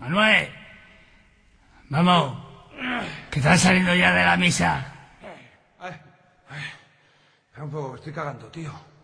Manuel, vamos, que están saliendo ya de la misa. Espera un poco, estoy cagando, tío.